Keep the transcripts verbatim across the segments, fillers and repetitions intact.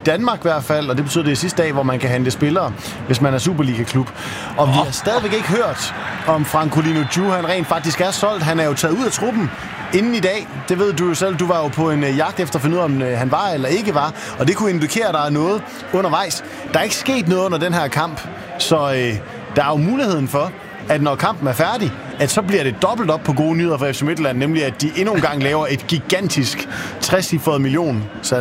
Danmark i hvert fald, og det betyder det er sidste dag, hvor man kan handle spillere, hvis man er Superliga-klub. Og oh. vi har stadigvæk ikke hørt, om Francolino Ju, han rent faktisk er solgt. Han er jo taget ud af truppen inden i dag. Det ved du jo selv. Du var jo på en uh, jagt efter at finde ud af, om uh, han var eller ikke var. Og det kunne indikere, at der er noget undervejs. Der er ikke sket noget under den her kamp, så uh, der er jo muligheden for, at når kampen er færdig, at så bliver det dobbelt op på gode nyheder for F C Midtjylland, nemlig at de endnu en gang laver et gigantisk trecifret million salg.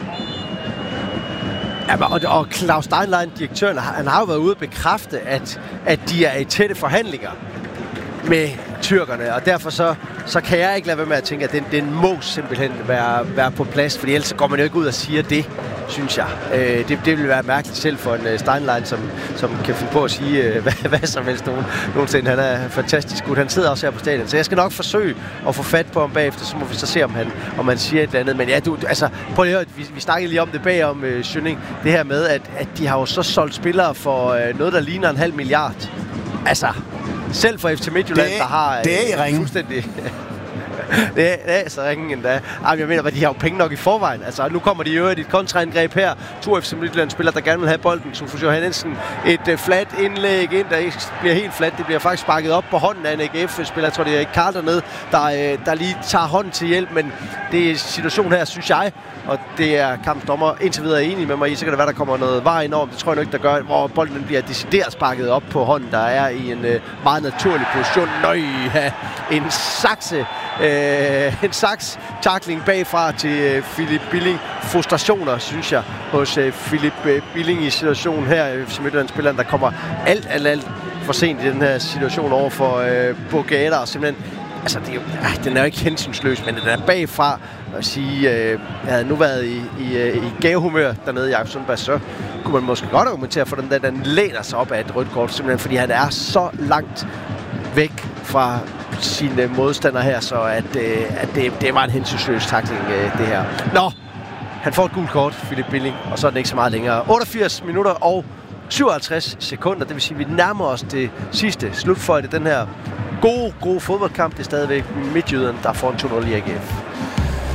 Ja, og, og Claus Steinlein, direktøren, han har jo været ude at bekræfte, at, at de er i tætte forhandlinger med tyrkerne, og derfor så, så kan jeg ikke lade være med at tænke, at den, den må simpelthen være, være på plads, fordi ellers går man jo ikke ud og siger det, synes jeg. Øh, det, det vil være mærkeligt selv for en uh, Steinlein, som, som kan finde på at sige uh, hvad, hvad som helst nogen, nogensinde. Han er fantastisk god. Han sidder også her på stadion, så jeg skal nok forsøge at få fat på ham bagefter, så må vi så se, om han, om han siger et eller andet. Men ja, du, altså, prøv lige at høre, vi, vi snakkede lige om det bag om uh, Schønning, det her med, at, at de har jo så solgt spillere for uh, noget, der ligner en halv milliard. Altså, selv for F C Midtjylland, der har... Det er i ringen. Fuldstændig... det, er, det er så ringen endda. Ej, jeg mener, at de har jo penge nok i forvejen. Altså, nu kommer de jo et kontraangreb her. To F C Midtjylland-spillere, der gerne vil have bolden. Sofus Johannesen, et uh, flat indlæg ind, der ikke bliver helt flat. Det bliver faktisk sparket op på hånden af en A G F-spiller. Jeg tror, det er Karl dernede, der, uh, der lige tager hånden til hjælp. Men det er situation her, synes jeg, og det er kampdommer indtil videre enig med mig i, så kan det være, der kommer noget vej enormt. Det tror jeg nok, der gør, hvor bolden bliver decideret sparket op på hånden, der er i en uh, meget naturlig position. Nøj, ja, en sakse, uh, en saks tackling bagfra til uh, Philip Billing. Frustrationer, synes jeg, hos uh, Philip uh, Billing i situationen her, F C Midtjylland-spilleren, der kommer alt, alt, alt for sent i den her situation over for uh, Bogater, og simpelthen altså, det er jo, øh, den er jo ikke hensynsløs, men den er bagfra at sige, øh, jeg havde nu været i, i, øh, i gavehumør dernede i Jakob Sundberg, så kunne man måske godt argumentere for den der, den læner sig op af et rødt kort, simpelthen fordi han er så langt væk fra sine modstandere her, så at, øh, at det, det var en hensynsløs tackling, øh, det her. Nå, han får et gult kort, Philip Billing, og så er den ikke så meget længere. otteogfirs minutter og syvoghalvtreds sekunder, det vil sige, at vi nærmer os det sidste slutføjte, den her gode, gode fodboldkamp. Det er stadigvæk Midtjylland, der får en to nul i A G F.